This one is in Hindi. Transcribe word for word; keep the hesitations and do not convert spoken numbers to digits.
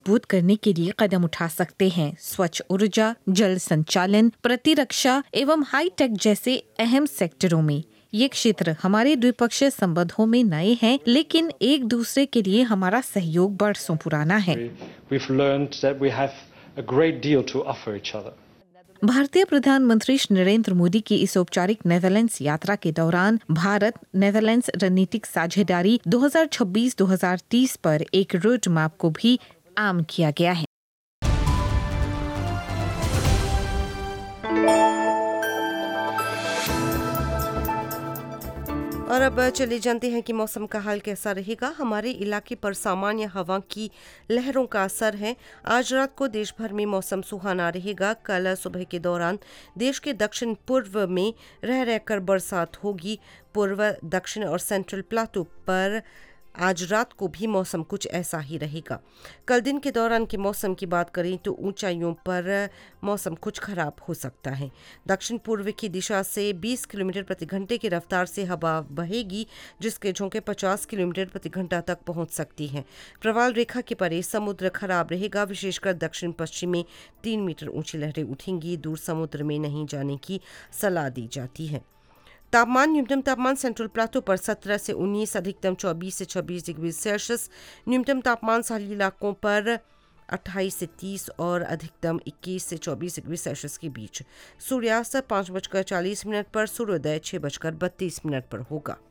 मजबूत करने के लिए कदम उठा सकते हैं। स्वच्छ ऊर्जा, जल संचालन, प्रतिरक्षा एवं हाईटेक जैसे अहम सेक्टरों में ये क्षेत्र हमारे द्विपक्षीय संबंधों में नए हैं, लेकिन एक दूसरे के लिए हमारा सहयोग बरसों पुराना है। We've learned that we have a great deal to offer each other. भारतीय प्रधानमंत्री श्री नरेंद्र मोदी की इस औपचारिक नेदरलैंड्स यात्रा के दौरान भारत नेदरलैंड्स रणनीतिक साझेदारी दो हज़ार छब्बीस दो हज़ार तीस पर एक रोड मैप को भी आम किया गया है। और अब चले जानते हैं कि मौसम का हाल कैसा रहेगा। हमारे इलाके पर सामान्य हवा की लहरों का असर है। आज रात को देश भर में मौसम सुहाना रहेगा। कल सुबह के दौरान देश के दक्षिण पूर्व में रह रहकर बरसात होगी। पूर्व, दक्षिण और सेंट्रल प्लाटू पर आज रात को भी मौसम कुछ ऐसा ही रहेगा। कल दिन के दौरान के मौसम की बात करें तो ऊंचाइयों पर मौसम कुछ खराब हो सकता है। दक्षिण पूर्व की दिशा से बीस किलोमीटर प्रति घंटे की रफ्तार से हवा बहेगी, जिसके झोंके पचास किलोमीटर प्रति घंटा तक पहुंच सकती हैं। प्रवाल रेखा के परे समुद्र खराब रहेगा। विशेषकर दक्षिण पश्चिम में तीन मीटर ऊंची लहरें उठेंगी। दूर समुद्र में नहीं जाने की सलाह दी जाती है। तापमान, न्यूनतम तापमान सेंट्रल प्लाटो पर सत्रह से उन्नीस, अधिकतम चौबीस से छब्बीस डिग्री सेल्सियस। न्यूनतम तापमान साहली इलाकों पर अट्ठाईस से तीस और अधिकतम इक्कीस से चौबीस डिग्री सेल्सियस के बीच। सूर्यास्त पाँच बजकर चालीस मिनट पर, सूर्योदय छः बजकर बत्तीस मिनट पर होगा।